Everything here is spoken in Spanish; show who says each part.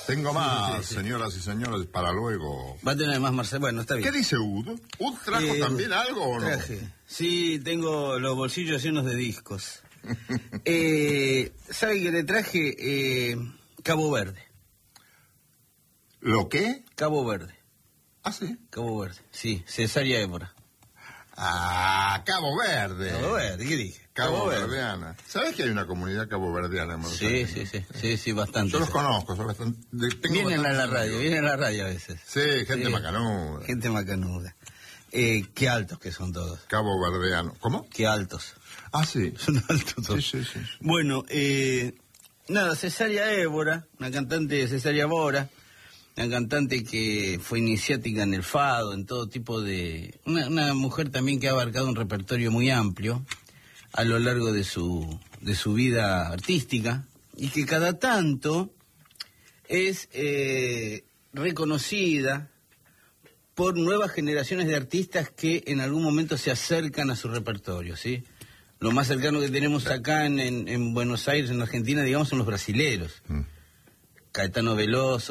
Speaker 1: Tengo más,
Speaker 2: Sí.
Speaker 1: señoras y señores, para luego.
Speaker 2: Va a tener más Marcelo. Bueno, está bien.
Speaker 1: ¿Qué dice Udo? ¿Ud trajo también algo o no?
Speaker 2: Traje. Sí, tengo los bolsillos llenos de discos. ¿Sabe que le traje? Cabo Verde.
Speaker 1: ¿Lo qué?
Speaker 2: Cabo Verde.
Speaker 1: Ah, sí.
Speaker 2: Cabo Verde. Sí, Cesárea Évora.
Speaker 1: Ah, Cabo Verde.
Speaker 2: Cabo Verde, ¿qué dije?
Speaker 1: Cabo Verdeana. ¿Sabes que hay una comunidad caboverdiana en Buenos
Speaker 2: Sí,
Speaker 1: Aires?
Speaker 2: sí, bastante.
Speaker 1: Yo los conozco.
Speaker 2: Vienen a la radio a veces.
Speaker 1: Sí, gente macanuda.
Speaker 2: Gente macanuda. Qué altos que son todos.
Speaker 1: Cabo Verdeano. ¿Cómo?
Speaker 2: Qué altos.
Speaker 1: Ah, sí.
Speaker 2: Son altos todos.
Speaker 1: Sí.
Speaker 2: Bueno, nada, Cesárea Évora, una cantante de Cesárea Évora, una cantante que fue iniciática en el fado, en todo tipo de... Una mujer también que ha abarcado un repertorio muy amplio a lo largo de su vida artística y que cada tanto es reconocida por nuevas generaciones de artistas que en algún momento se acercan a su repertorio, ¿sí? Lo más cercano que tenemos acá en Buenos Aires, en Argentina, digamos, son los brasileros. Caetano Veloso,